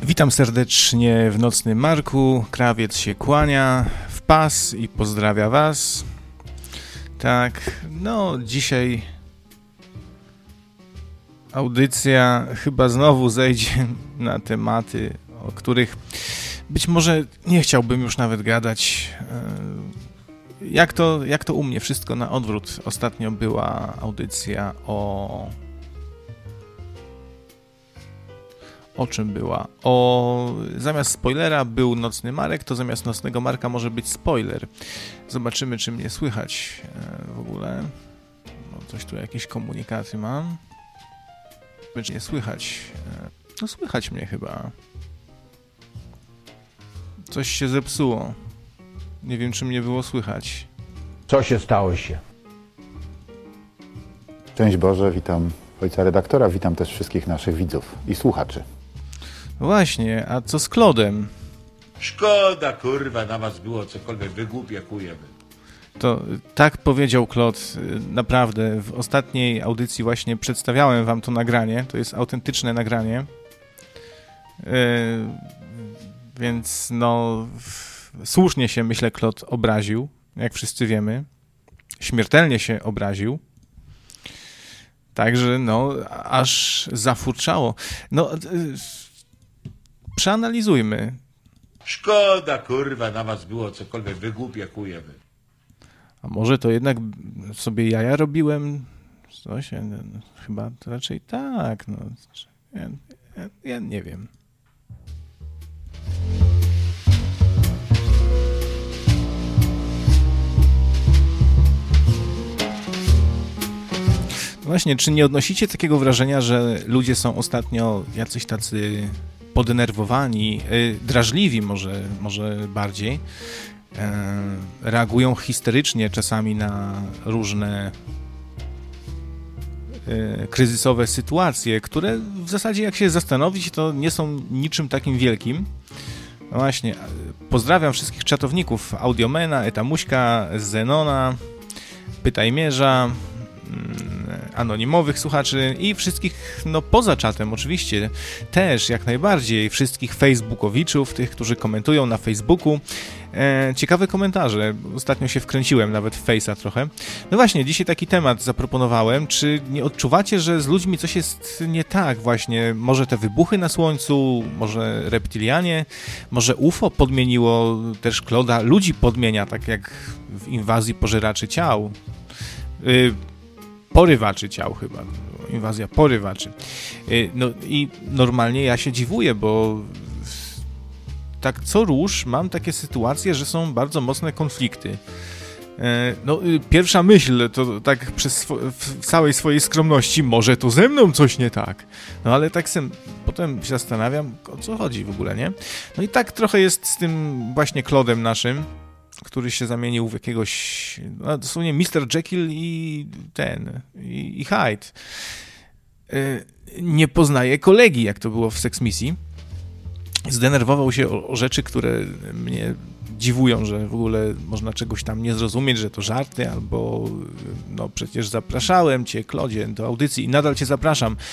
Witam serdecznie w Nocnym Marku. Krawiec się kłania w pas i pozdrawia was. Tak, no dzisiaj audycja chyba znowu zejdzie na tematy, o których być może nie chciałbym już nawet gadać. Jak to u mnie? Wszystko na odwrót. Ostatnio była audycja o czym była? Zamiast spoilera był Nocny Marek, to zamiast Nocnego Marka może być spoiler. Zobaczymy, czy mnie słychać w ogóle. No, coś tu, jakieś komunikaty mam. Czy nie słychać? No słychać mnie chyba. Coś się zepsuło. Nie wiem, czy mnie było słychać. Co się stało się? Szczęść Boże, witam ojca redaktora, witam też wszystkich naszych widzów i słuchaczy. Właśnie, a co z Klodem? Szkoda, kurwa, na was było cokolwiek, wygłupiakujemy. To tak powiedział Klod, naprawdę. W ostatniej audycji właśnie przedstawiałem wam to nagranie. To jest autentyczne nagranie. Więc no, słusznie się, myślę, Klod obraził, jak wszyscy wiemy. Śmiertelnie się obraził. Także, no, aż zafurczało. No, przeanalizujmy. Szkoda, kurwa, na was było cokolwiek, wygłupiakujemy. A może to jednak sobie jaja robiłem? Coś? Chyba to raczej tak. No. Ja nie wiem. Właśnie, czy nie odnosicie takiego wrażenia, że ludzie są ostatnio jacyś tacy podenerwowani, drażliwi może bardziej, reagują histerycznie czasami na różne kryzysowe sytuacje, które w zasadzie, jak się zastanowić, to nie są niczym takim wielkim. No właśnie, pozdrawiam wszystkich czatowników Audiomena, Etamuśka, Zenona, Pytajmierza, anonimowych słuchaczy i wszystkich, no poza czatem oczywiście, też jak najbardziej, wszystkich facebookowiczów, tych, którzy komentują na Facebooku. Ciekawe komentarze, ostatnio się wkręciłem nawet w Face'a trochę. No właśnie, dzisiaj taki temat zaproponowałem, czy nie odczuwacie, że z ludźmi coś jest nie tak właśnie, może te wybuchy na Słońcu, może reptilianie, może UFO podmieniło też Kloda, ludzi podmienia, tak jak w inwazji pożeraczy ciał. Porywaczy ciał chyba, inwazja porywaczy. No i normalnie ja się dziwuję, bo tak co rusz mam takie sytuacje, że są bardzo mocne konflikty. No, pierwsza myśl to tak w całej swojej skromności, może to ze mną coś nie tak. No ale tak potem się zastanawiam, o co chodzi w ogóle, nie? No i tak trochę jest z tym właśnie Klodem naszym, który się zamienił w jakiegoś, no dosłownie Mr. Jekyll i Hyde. Nie poznaje kolegi, jak to było w Sex Misji. Zdenerwował się o rzeczy, które mnie dziwują, że w ogóle można czegoś tam nie zrozumieć, że to żarty, albo no przecież zapraszałem cię, Klodzie, do audycji i nadal cię zapraszam.